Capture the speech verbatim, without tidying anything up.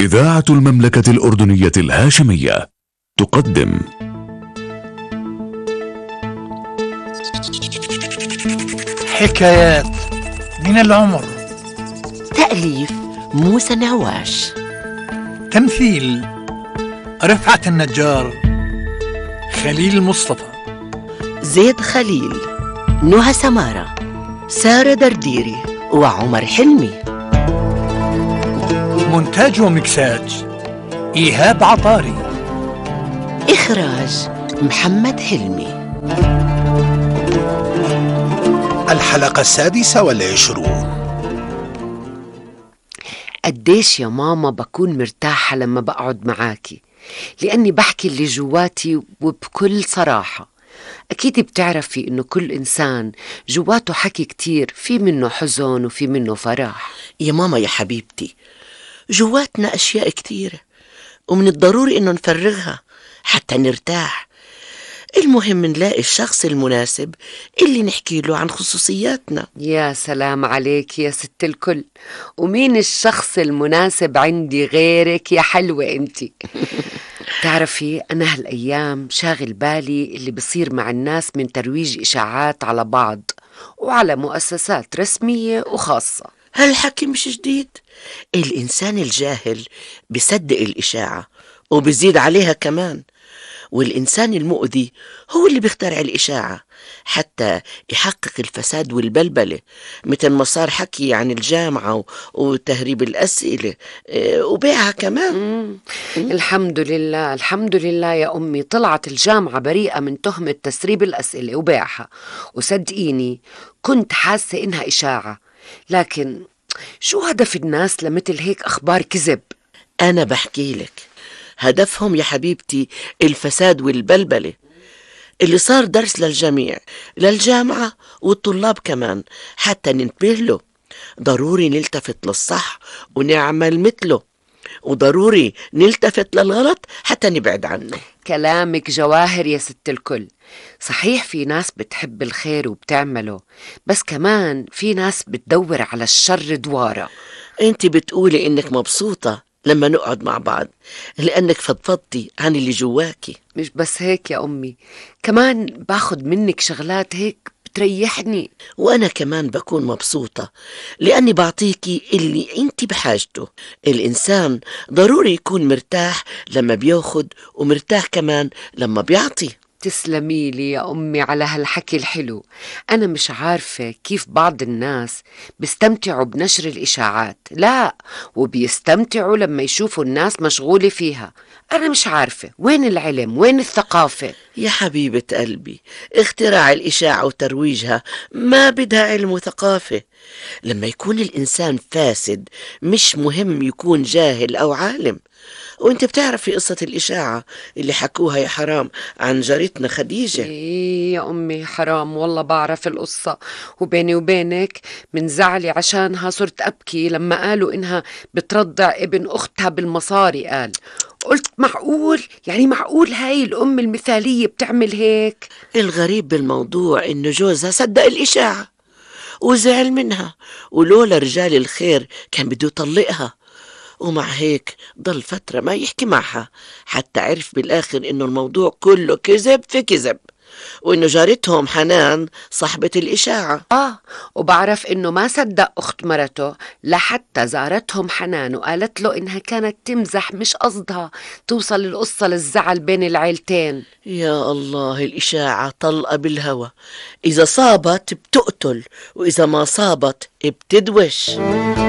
إذاعة المملكة الأردنية الهاشمية تقدم حكايات من العمر. تأليف موسى نعواش. تمثيل رفعت النجار، خليل مصطفى، زيد خليل، نهى سمارة، سارة درديري وعمر حلمي. مونتاج ومكساج إيهاب عطاري. إخراج محمد حلمي. الحلقة السادسة والعشرون. قديش يا ماما بكون مرتاحة لما بقعد معاكي، لأني بحكي اللي جواتي وبكل صراحة. أكيد بتعرفي إنه كل إنسان جواته حكي كتير، في منه حزن وفي منه فرح. يا ماما يا حبيبتي، جواتنا أشياء كتيرة ومن الضروري إنه نفرغها حتى نرتاح. المهم نلاقي الشخص المناسب اللي نحكي له عن خصوصياتنا. يا سلام عليك يا ست الكل، ومين الشخص المناسب عندي غيرك يا حلوة انتي؟ تعرفي أنا هالأيام شاغل بالي اللي بصير مع الناس من ترويج إشاعات على بعض وعلى مؤسسات رسمية وخاصة. هالحكي مش جديد. الإنسان الجاهل بيصدق الإشاعة وبيزيد عليها كمان، والإنسان المؤذي هو اللي بيخترع الإشاعة حتى يحقق الفساد والبلبلة، مثل ما صار حكي عن الجامعة وتهريب الأسئلة وبيعها كمان. مم. الحمد لله الحمد لله يا أمي، طلعت الجامعة بريئة من تهمة تسريب الأسئلة وبيعها، وصدقيني كنت حاسة إنها إشاعة، لكن شو هدف الناس لمثل هيك أخبار كذب؟ أنا بحكي لك هدفهم يا حبيبتي الفساد والبلبلة اللي صار درس للجميع، للجامعة والطلاب كمان، حتى ننتبه له. ضروري نلتفت للصح ونعمل مثله، وضروري نلتفت للغلط حتى نبعد عنه. كلامك جواهر يا ست الكل. صحيح في ناس بتحب الخير وبتعمله، بس كمان في ناس بتدور على الشر دوارة. انت بتقولي انك مبسوطة لما نقعد مع بعض لأنك فضفضتي عن اللي جواكي. مش بس هيك يا أمي، كمان باخد منك شغلات هيك بتريحني. وأنا كمان بكون مبسوطة لأني بعطيكي اللي انت بحاجته. الإنسان ضروري يكون مرتاح لما بياخد، ومرتاح كمان لما بيعطي. تسلمي لي يا أمي على هالحكي الحلو. أنا مش عارفة كيف بعض الناس بيستمتعوا بنشر الإشاعات، لا وبيستمتعوا لما يشوفوا الناس مشغولة فيها. أنا مش عارفة وين العلم وين الثقافة. يا حبيبة قلبي، اختراع الإشاعة وترويجها ما بدها علم وثقافة. لما يكون الإنسان فاسد مش مهم يكون جاهل أو عالم. وانت بتعرفي قصة الإشاعة اللي حكوها يا حرام عن جارتنا خديجة؟ إيه يا أمي حرام، والله بعرف القصة، وبيني وبينك من زعلي عشانها صرت أبكي لما قالوا إنها بترضع ابن أختها بالمصاري. قال قلت معقول؟ يعني معقول هاي الأم المثالية بتعمل هيك؟ الغريب بالموضوع إنه جوزها صدق الإشاعة وزعل منها، ولولا رجال الخير كان بده يطلقها، ومع هيك ضل فترة ما يحكي معها حتى عرف بالآخر إنه الموضوع كله كذب في كذب، وإنه جارتهم حنان صاحبة الإشاعة. آه وبعرف إنه ما صدق أخت مرته لحتى زارتهم حنان وقالت له إنها كانت تمزح مش قصدها، توصل القصة للزعل بين العيلتين. يا الله، الإشاعة طلقة بالهوى، إذا صابت بتقتل وإذا ما صابت بتدوش.